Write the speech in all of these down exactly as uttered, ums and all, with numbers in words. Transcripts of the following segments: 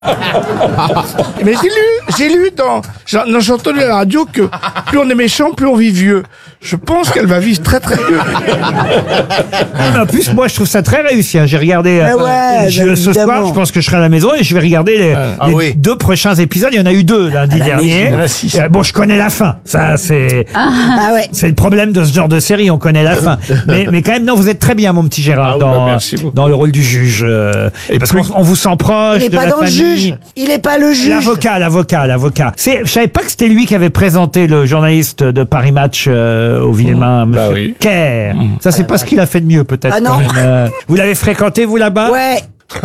Mais j'ai lu, j'ai lu dans, j'ai j'ai entendu à la radio que plus on est méchant, plus on vit vieux. Je pense qu'elle va vivre très très vieux. En plus, moi, je trouve ça très réussi. hein. J'ai regardé Ah ouais, je- bah, ce soir. évidemment. Je pense que je serai à la maison et je vais regarder les, Ah les oui. deux prochains épisodes. Il y en a eu deux lundi la dernier. maison. Ah, si. Euh, Bon, je connais la fin. Ça, c'est Ah ouais. c'est le problème de ce genre de série. On connaît la fin. Mais, mais quand même, non, vous êtes très bien, mon petit Gérard, Ah oui, dans, bah, merci beaucoup. dans le rôle du juge. euh, Et parce plus- qu'on on vous sent proche Il est de pas la dans le famille. juge. Il est pas le juge. L'avocat, l'avocat, l'avocat. C'est, je savais pas que c'était lui qui avait présenté le journaliste de Paris Match euh, au Villemain, Bah Monsieur oui. Kerr. Ça, c'est pas ce qu'il a fait de mieux, peut-être. Ah non. quand même. Euh, vous l'avez fréquenté, vous, là-bas? Ouais.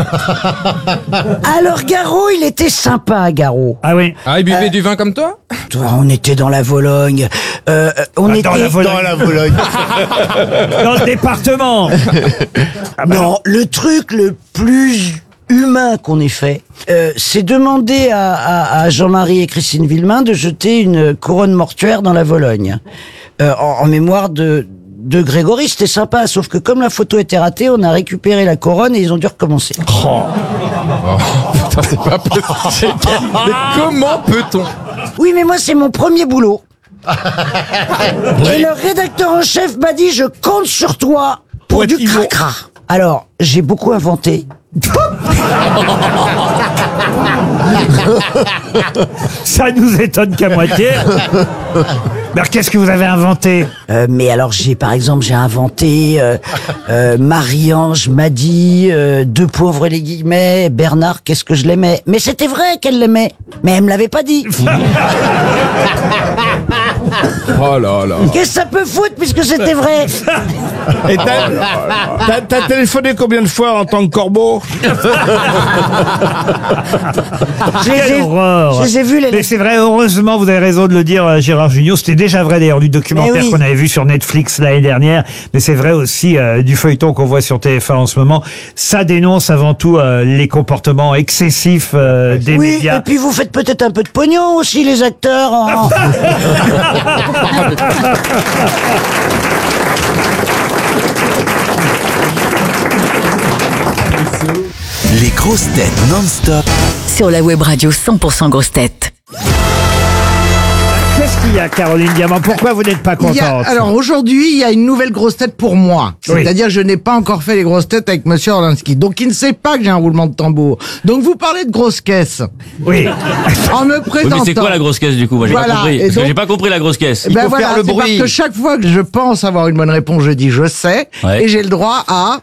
Alors Garot, il était sympa, Garot. Ah oui. Ah, il buvait du vin comme toi? Toi, on était dans la Vologne. Euh, euh, on Ah, était dans la Vologne. Dans la Vologne. Dans le département. Ah bah, Non, le truc le plus humain qu'on ait fait, euh, c'est demander à, à- à Jean-Marie et Christine Villemain de jeter une couronne mortuaire dans la Vologne, euh, en, en mémoire de, de Grégory. C'était sympa, sauf que comme la photo était ratée, on a récupéré la couronne et ils ont dû recommencer. Putain, c'est pas possible. Mais comment peut-on? Oui, mais moi, c'est mon premier boulot. Et le rédacteur en chef m'a dit, je compte sur toi pour Pour du être Yvon. cracra. Alors, j'ai beaucoup inventé. ça nous étonne qu'à moitié. Mais alors, qu'est-ce que vous avez inventé? Euh, mais alors, j'ai, par exemple, j'ai inventé euh, euh, Marie-Ange m'a dit euh, deux pauvres les guillemets, Bernard, qu'est-ce que je l'aimais. Mais c'était vrai qu'elle l'aimait, mais elle me l'avait pas dit. Oh là là. Qu'est-ce que ça peut foutre puisque c'était vrai? Et t'as, t'as, t'as téléphoné combien de fois en tant que corbeau? Je les Quelle ai, horreur. je les ai vus les. Mais c'est vrai, heureusement, vous avez raison de le dire, euh, Gérard Jugnot. C'était déjà vrai d'ailleurs du documentaire Mais oui. qu'on avait vu sur Netflix l'année dernière. Mais c'est vrai aussi euh, du feuilleton qu'on voit sur T F un en ce moment. Ça dénonce avant tout euh, les comportements excessifs euh, des Oui, médias. et puis vous faites peut-être un peu de pognon aussi, les acteurs. En... Les grosses têtes non-stop. Sur la web radio cent pour cent grosses têtes. Qu'est-ce qu'il y a, Caroline Diamant? Pourquoi vous n'êtes pas Il y a- contente? alors aujourd'hui, il y a une nouvelle grosse tête pour moi. Oui. C'est-à-dire, je n'ai pas encore fait les grosses têtes avec Monsieur Orlinski. Donc, il ne sait pas que j'ai un roulement de tambour. Donc, vous parlez de grosse caisse. Oui. En me Oui, présentant. mais c'est quoi la grosse caisse du coup? Moi j'ai Voilà, pas compris. et Parce que donc- j'ai pas compris la grosse caisse. Eh ben faut voilà, faire le c'est parce bruit. que chaque fois que je pense avoir une bonne réponse, je dis je sais. Ouais. Et j'ai le droit à...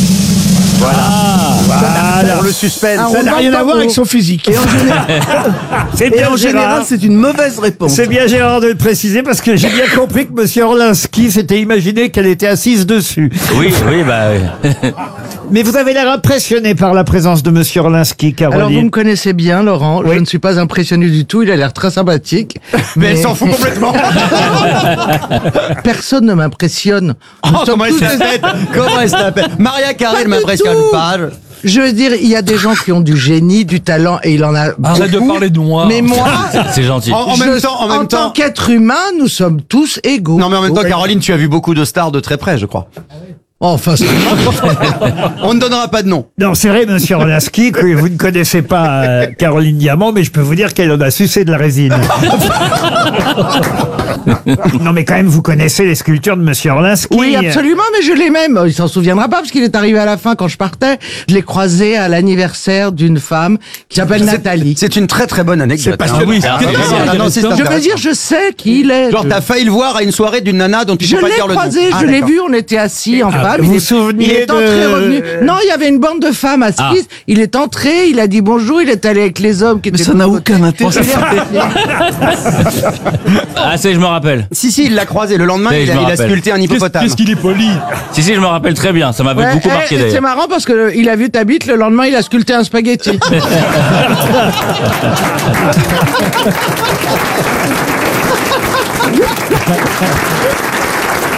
Voilà. Le suspense. Un Ça n'a roulement rien de à voir tambour. avec son physique. C'est Et bien, en général, Gérard. c'est une mauvaise réponse. C'est bien, Gérard, de le préciser parce que j'ai bien compris que Monsieur Orlinski s'était imaginé qu'elle était assise dessus. Oui, oui, bah. oui. Mais vous avez l'air impressionné par la présence de Monsieur Orlinski, Caroline. Alors, vous me connaissez bien, Laurent. Oui. Je ne suis pas impressionné du tout. Il a l'air très sympathique. Mais elle s'en fout complètement. Personne ne m'impressionne. Nous Oh, sommes comment elle tous des- s'appelle? Comment elle s'appelle? Maria Carré ne Pas du m'impressionne tout. pas. Je veux dire, il y a des gens qui ont du génie, du talent, et il en a Arrête de beaucoup. parler de moi. Mais moi, C'est gentil. En, en je- même temps, en même tant temps. qu'être humain, nous sommes tous égaux. Non, mais en même temps, Oui. Caroline, tu as vu beaucoup de stars de très près, je crois. Enfin, c'est- On ne donnera pas de nom. Non, c'est vrai, Monsieur Orlinski, que vous ne connaissez pas euh, Caroline Diamant, mais je peux vous dire qu'elle en a sucé de la résine. Non, mais quand même, vous connaissez les sculptures de Monsieur Orlinski. oui, absolument, mais je l'ai même. Il s'en souviendra pas parce qu'il est arrivé à la fin quand je partais. Je l'ai croisé à l'anniversaire d'une femme qui s'appelle Nathalie. C'est une très très bonne anecdote. C'est passionnant. hein. Oui, c'est Ah, intéressant. ah, non, c'est Je veux intéressant. dire, je sais qui il est. Genre, Je- t'as failli le voir à une soirée d'une nana dont tu Je peux pas l'ai dire le nom. croisé, Ah, je l'ai d'accord. vu, on était assis en femme. vous il vous est, souveniez il est entré de- revenu. Non, il y avait une bande de femmes assises. Ah. Il est entré, il a dit bonjour, il est allé avec les hommes qui Mais étaient. ça de n'a l'autre aucun côté. intérêt. Ah, c'est, je me rappelle. Si, si, il l'a croisé. Le lendemain, Oui, il je a, me il a rappelle. sculpté un hippopotame. qu'il est poli. Si, si, je me rappelle très bien. Ça m'avait Ouais, beaucoup eh, marqué et c'est d'ailleurs. marrant parce que il a vu ta bite, le lendemain il a sculpté un spaghetti.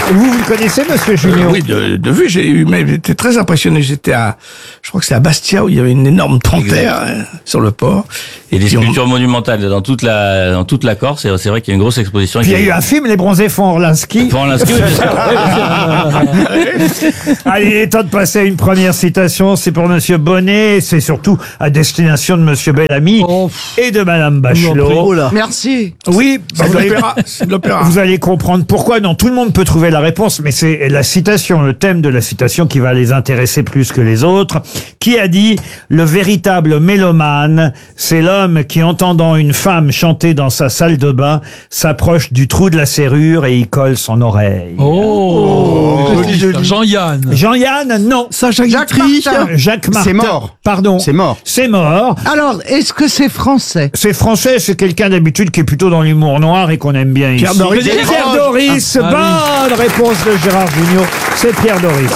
Vous, vous connaissez, monsieur Junior? Oui, de, de vue, j'ai eu, mais j'étais très impressionné. J'étais à, je crois que c'est à Bastia où il y avait une énorme panthère euh, sur le port. Et des Puis on- sculptures monumentales dans toute la, dans toute la Corse. Et c'est vrai qu'il y a une grosse exposition. Puis il y a qui- eu un film, Les Bronzés font Orlinski. Pour l'inscrire, oui, bien sûr. Oui, bien sûr. Allez, il est temps de passer à une première citation. C'est pour monsieur Bonnet. et C'est surtout à destination de monsieur Bellamy et de madame Bachelot. Merci. Oui, C'est vous de allez, l'opéra. C'est de l'opéra. vous allez comprendre pourquoi. Non, tout le monde peut trouver la réponse, mais c'est la citation, le thème de la citation qui va les intéresser plus que les autres. Qui a dit « Le véritable mélomane, c'est l'homme qui, entendant une femme chanter dans sa salle de bain, s'approche du trou de la serrure et y colle son oreille. Oh, Jean-Yann. Jean-Yann, non. Sacha Jacques Guitry. Martin. Jacques Martin. C'est mort. Pardon. C'est mort. C'est mort. Alors, est-ce que c'est français? C'est français, c'est quelqu'un d'habitude qui est plutôt dans l'humour noir et qu'on aime bien Pierre ici. Doris. C'est Pierre Doris. Ah, Bonne réponse de Gérard Jugnot. C'est Pierre Doris.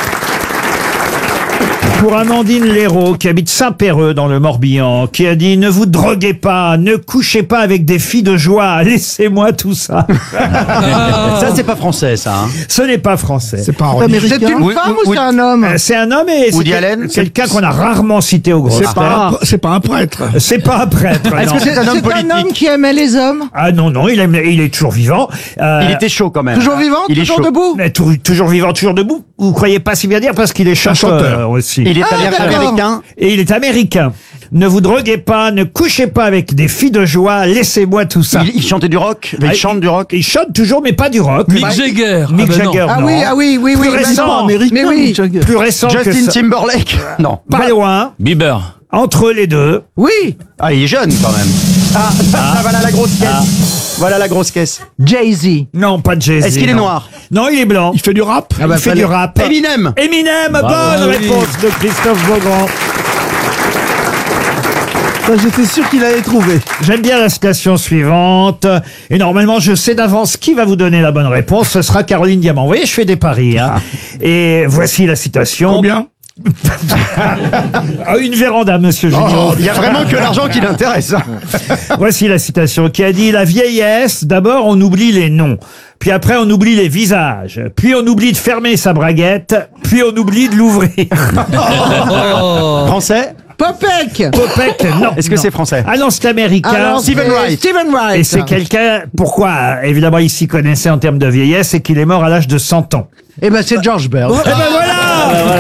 Pour Amandine Léraud, qui habite Saint-Péreux dans le Morbihan, qui a dit « Ne vous droguez pas, ne couchez pas avec des filles de joie, laissez-moi tout ça. Ça, c'est pas français, ça. Hein. » Ce n'est pas français. C'est pas un C'est américain. une Oui, femme oui, ou oui. c'est un homme? Euh, C'est un homme et c'est Woody quel- Allen quelqu'un qu'on a rarement cité au gros. C'est pas, un- c'est pas un prêtre. C'est pas un prêtre. Est-ce non. que c'est un homme C'est un homme politique? qui aimait les hommes? Ah non, non, il, aime- il est toujours vivant. Euh, Il était chaud quand même. Toujours vivant? Il est Toujours chaud. debout? mais tou- toujours vivant, toujours debout. Vous croyez pas si bien dire parce qu'il est chanteur, chanteur. aussi. Il est Ah, améri- d'accord. américain. Et il est américain. Ne vous droguez pas, ne couchez pas avec des filles de joie, laissez-moi tout ça. Il, il chantait du rock. Il Ah, chante du rock. Il chante toujours, mais pas du rock. Mick Bah, Jagger. Mick Ah ben non. Jagger, Ah non. oui, ah oui, oui, oui. Plus récent. mais oui. Plus récent que Justin ça. Timberlake. Non. Pas loin. Bieber. Entre les deux. Oui, Ah, il est jeune quand même. Ah, ah, voilà la grosse caisse. Voilà la grosse caisse. Jay-Z. Non, pas de Jay-Z. Est-ce qu'il est non. noir? Non, il est blanc. Il fait du rap. Ah bah, il fait fallait- du rap. Eminem. Eminem, bonne Ah oui. réponse de Christophe Beaugrand. J'étais sûr qu'il allait trouver. J'aime bien la citation suivante. Et normalement, je sais d'avance qui va vous donner la bonne réponse. Ce sera Caroline Diamant. Vous voyez, je fais des paris. Hein. Et voici la citation. Combien? Ah, une véranda, monsieur Oh, Junior. il y a vraiment que l'argent qui l'intéresse. hein. Voici la citation qui a dit « La vieillesse, d'abord on oublie les noms, puis après on oublie les visages, puis on oublie de fermer sa braguette, puis on oublie de l'ouvrir. Français. Popek. » Popek, non. Est-ce que non. c'est français? Ah non, c'est américain. Alors, Stephen c'est Wright. Stephen Wright. Et c'est quelqu'un, pourquoi, évidemment, il s'y connaissait en termes de vieillesse, c'est qu'il est mort à l'âge de cent ans. Eh ben, c'est George Bird. Eh ben voilà,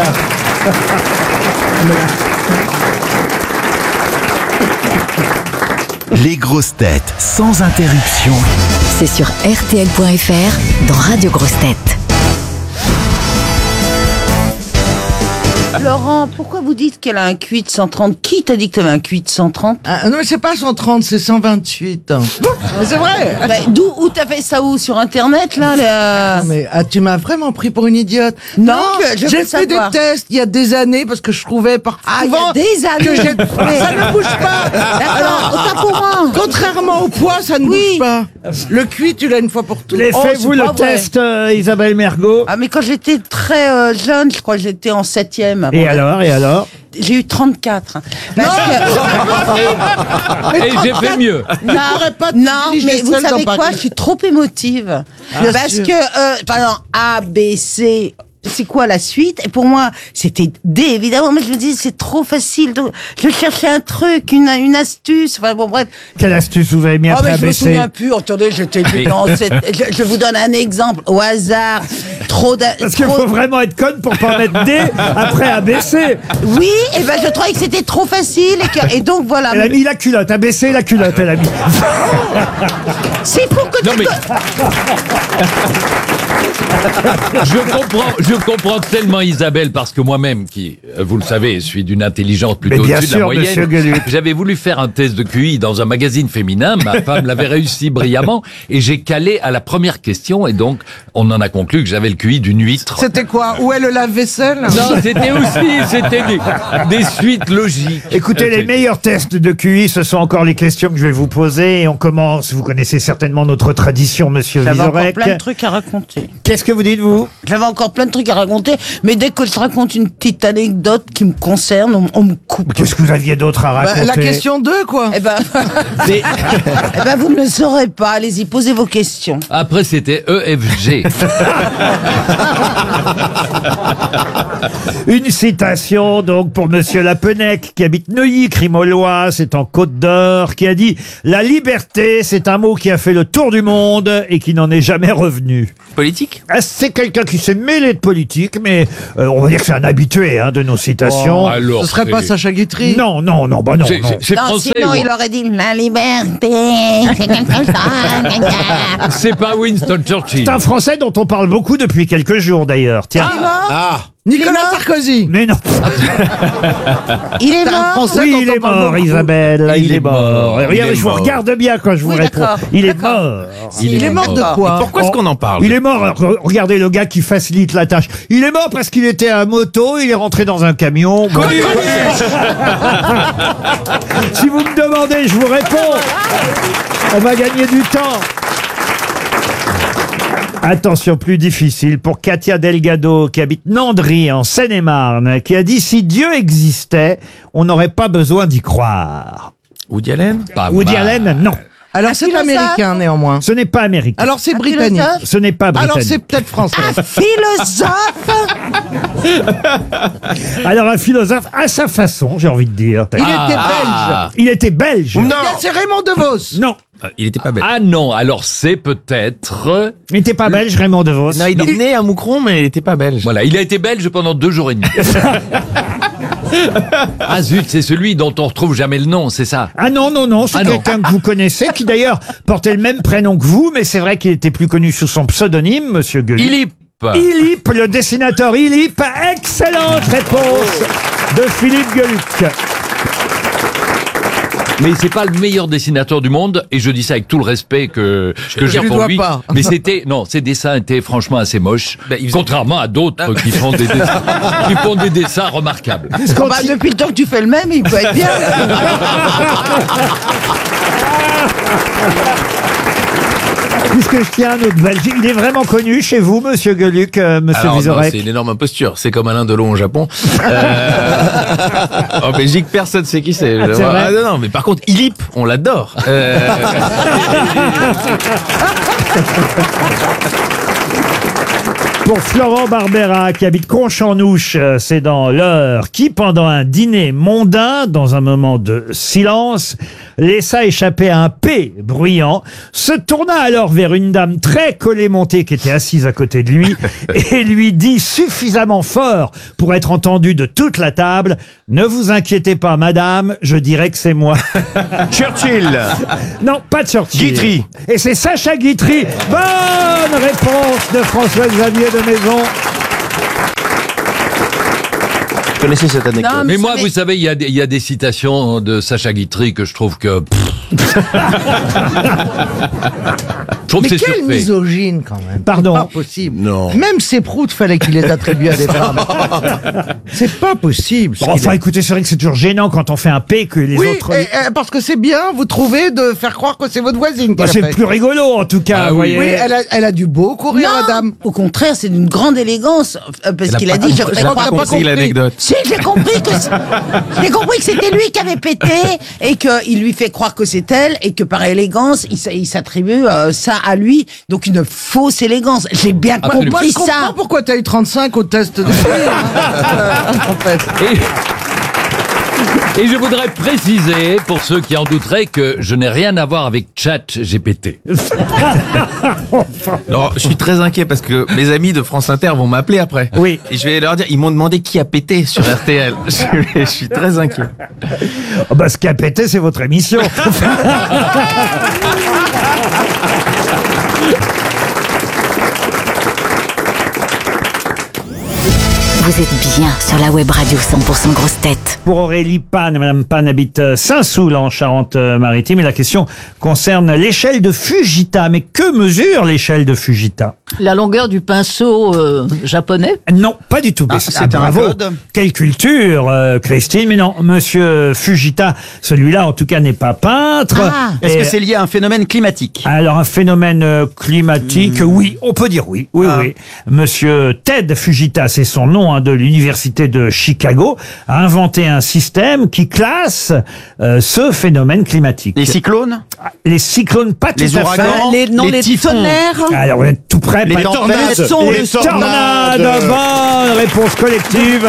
Les grosses têtes sans interruption. C'est sur R T L point F R dans Radio Grosses Têtes. Laurent, pourquoi vous dites qu'elle a un Q I de cent trente? Qui t'a dit que t'avais un Q I de cent trente? Ah, non, mais c'est pas cent trente, c'est cent vingt-huit. Mais c'est vrai. Bah, d'où, où t'as fait ça où? Sur Internet, là, la- Non, mais ah, tu m'as vraiment pris pour une idiote. Non, je- je j'ai veux fait savoir. des tests il y a des années parce que je trouvais par Ah, il y souvent a des années. que j'ai- Mais- ça ne bouge pas. D'accord, autant pour moi. Contrairement au poids, ça ne Oui. bouge pas. Le cuit, tu l'as une fois pour toutes. Les Oh, faites-vous c'est le pas vrai. test, euh, Isabelle Mergot? Ah, mais quand j'étais très euh, jeune, je crois que j'étais en septième. Et alors, et alors? J'ai eu trente-quatre. Parce que- Et j'ai fait mieux. Non, pas de non, diriger mais vous seule dans savez Paris. quoi? Je suis trop émotive. Bien Parce sûr. que, euh, par exemple, A, B, C, c'est quoi la suite? Et pour moi, c'était D, évidemment, mais je me dis, c'est trop facile. Donc, je cherchais un truc, une, une astuce. Enfin, bon, bref. Quelle astuce vous avez mis Oh, après mais je me A B C? souviens plus. Attendez, j'étais dans cette... je, je vous donne un exemple au hasard. Trop d'a- Parce qu'il trop- faut vraiment être conne pour pas mettre D après A B C. Oui, et ben, je trouvais que c'était trop facile et, que, et donc voilà. Elle a mis la culotte, A B C la culotte, elle a mis. C'est pour que Non tu... mais je comprends, je comprends tellement Isabelle parce que moi-même, qui, euh, vous le savez, suis d'une intelligence plutôt Mais bien au-dessus de la sûr, monsieur moyenne, Gueluc. j'avais voulu faire un test de Q I dans un magazine féminin. Ma femme l'avait réussi brillamment et j'ai calé à la première question et donc on en a conclu que j'avais le Q I d'une huître. C'était quoi? Où est le lave-vaisselle? Non, c'était aussi, c'était des, des suites logiques. Écoutez, les C'était- meilleurs tests de Q I, ce sont encore les questions que je vais vous poser. Et on commence, vous connaissez certainement notre tradition, monsieur J'avais encore Vizorek. plein de trucs à raconter. Qu'est-ce que vous dites, vous? J'avais encore plein de trucs trucs à raconter, mais dès que je raconte une petite anecdote qui me concerne, on, on me coupe. Qu'est-ce que vous aviez d'autre à raconter? Bah, la question deux, quoi. Eh ben, eh ben, vous ne le saurez pas. Allez-y, posez vos questions. Après, c'était E F G. Une citation donc pour Monsieur Lapenec qui habite Neuilly, Crimolois, c'est en Côte d'Or, qui a dit « La liberté, c'est un mot qui a fait le tour du monde et qui n'en est jamais revenu. » Politique? Ah, c'est quelqu'un qui s'est mêlé de politique, mais euh, on va dire que c'est un habitué hein, de nos citations. Oh, alors, Ce serait c'est- pas Sacha Guitry? Non, non, non, bah non. C'est- non. c'est- C'est Non, français. sinon, ou- il aurait dit la liberté, c'est quelque chose. C'est pas Winston Churchill. C'est un Français dont on parle beaucoup depuis quelques jours d'ailleurs. Tiens. Ah, Nicolas Sarkozy. Mais non. il est C'est un mort. Français Oui, dont il on est parle mort, beaucoup. Isabelle. Il, Il est est mort. mort, il Regardez, est je vous mort. regarde bien quand je vous Oui, réponds. d'accord, Il est d'accord. mort. Il est mort de quoi? Pourquoi est-ce qu'on en parle? Il est mort. Re- Regardez le gars qui facilite la tâche. Il est mort parce qu'il était à moto, il est rentré dans un camion. Bon. Si vous me demandez, je vous réponds. On va gagner du temps. Attention, plus difficile pour Katia Delgado qui habite Nandry en Seine-et-Marne, qui a dit si Dieu existait, on n'aurait pas besoin d'y croire. Woody Allen? Pas Woody mal. Allen, non. Alors c'est philosophe. américain néanmoins. Ce n'est pas américain. Alors c'est Un britannique. philosophe. Ce n'est pas Alors c'est britannique. peut-être français. Un philosophe. Alors un philosophe à sa façon, j'ai envie de dire. Il était belge. Il était belge. Non. C'est Raymond DeVos. Non. Ah, il était pas bête. Ah non, alors c'est peut-être... Il n'était pas belge, Raymond DeVos. Non, il est né à Moucron, mais il était pas belge. Voilà, il a été belge pendant deux jours et demi. Ah zut, c'est celui dont on retrouve jamais le nom, c'est ça? Ah non, non, non, c'est Ah non. quelqu'un que vous connaissez, qui d'ailleurs portait le même prénom que vous, mais c'est vrai qu'il était plus connu sous son pseudonyme, Monsieur Gueluc. Ilip. Ilip, le dessinateur Ilip. Excellente réponse de Philippe Gueluc. Mais c'est pas le meilleur dessinateur du monde, et je dis ça avec tout le respect que, que Je j'ai lui pour dois lui. pas. Mais c'était, non, ses dessins étaient franchement assez moches. Ben, il faisait- Contrairement à d'autres qui font des dessins, qui font des dessins remarquables. Oh, bah, depuis le temps que tu fais le même, il peut être bien. Puisque je tiens un autre belge, il est vraiment connu chez vous, Monsieur Gueluc, euh, Monsieur Alors, non, Vizorek. c'est une énorme imposture. C'est comme Alain Delon au Japon. Euh, en Belgique, personne sait qui c'est. Ah, c'est vrai Ah, non, non, mais par contre, Ilip, on l'adore. Euh, Pour Florent Barbera, qui habite Conche-en-Ouche, euh, c'est dans l'Eure, qui, pendant un dîner mondain, dans un moment de silence, laissa échapper un P bruyant, se tourna alors vers une dame très collet-montée qui était assise à côté de lui, et lui dit suffisamment fort pour être entendu de toute la table, « Ne vous inquiétez pas, madame, je dirais que c'est moi. » Churchill. Non, pas Churchill. Guitry. Et c'est Sacha Guitry. Bonne réponse de François-Xavier de Maison. Vous connaissez cette anecdote? Non, Mais vous moi, savez- vous savez, il y, a des- il y a des citations de Sacha Guitry que je trouve que... pff, je trouve Mais que c'est quelle surfait. misogyne quand même. Pardon. C'est pas possible. Non. Même ces proutes, fallait qu'il les attribue à des femmes. C'est pas possible. ce Bon, qu'il enfin, est. écoutez, c'est vrai que c'est toujours gênant quand on fait un P que les Oui, autres... et- et parce que c'est bien, vous trouvez, de faire croire que c'est votre voisine. Bah, qui c'est l'a fait. plus rigolo, en tout cas, Ah vous oui. voyez. Oui, elle a, elle a dû beaucoup rire, Non, madame. au contraire, c'est d'une grande élégance, euh, parce qu'il a dit, je Je ferai crois croire qu'elle a pas compris. l'anecdote. Si, j'ai compris que c'est- j'ai compris que c'était lui qui avait pété et qu'il lui fait croire que c'est elle et que par élégance, il, s- il s'attribue euh, ça à lui. Donc une fausse élégance. J'ai bien Absolument. Moi, compris je comprends ça. pourquoi t'as eu trente-cinq au test de en fait. Et, et je voudrais préciser, pour ceux qui en douteraient, que je n'ai rien à voir avec Chat G P T. Non, je suis très inquiet parce que mes amis de France Inter vont m'appeler après. Oui. Et je vais leur dire, ils m'ont demandé qui a pété sur R T L. Je, je suis très inquiet. Oh, bah, ce qui a pété, c'est votre émission. Vous êtes bien sur la web radio cent pour cent grosses têtes. Pour Aurélie Pan, Madame Pan habite Saint-Soul en Charente-Maritime et la question concerne l'échelle de Fujita. Mais que mesure l'échelle de Fujita? La longueur du pinceau euh, japonais? Non, pas du tout. Ah, Mais c'est ah, un bravo. code. Quelle culture, euh, Christine. Mais non, Monsieur Fujita, celui-là en tout cas n'est pas peintre. Ah. Est-ce Et- que c'est lié à un phénomène climatique? Alors un phénomène euh, climatique, oui, on peut dire oui, oui, Ah. oui. Monsieur Ted Fujita, c'est son nom, hein, de l'université de Chicago, a inventé un système qui classe euh, ce phénomène climatique. Les cyclones? Les cyclones, pas Les tout à ouragans? fait. Les- non, les typhons. tonnerres? Alors, vous êtes tout près. Les pas- tempêtes? Les Le son, Les le son. tornades. Tornades. Bonne réponse collective.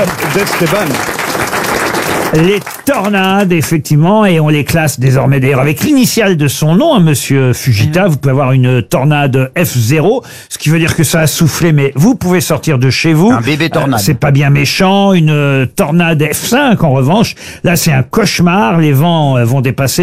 Les tornades, effectivement, et on les classe désormais d'ailleurs avec l'initiale de son nom, hein, Monsieur Fujita. Vous pouvez avoir une tornade F zéro, ce qui veut dire que ça a soufflé, mais vous pouvez sortir de chez vous. Un bébé tornade. Euh, c'est pas bien méchant. Une euh, tornade F cinq, en revanche, là c'est un cauchemar. Les vents euh, vont dépasser